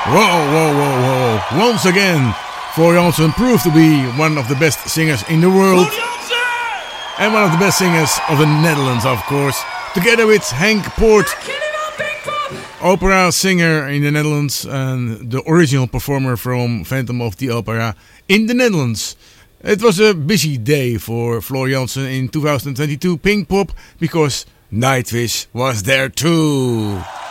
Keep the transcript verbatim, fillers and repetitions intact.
Whoa, whoa, whoa, whoa. Once again, Floor Jansen proved to be one of the best singers in the world. And one of the best singers of the Netherlands, of course. Together with Henk Poort, opera singer in the Netherlands. And the original performer from Phantom of the Opera in the Netherlands. It was a busy day for Floor Jansen in two thousand twenty-two Pinkpop, because Nightwish was there too.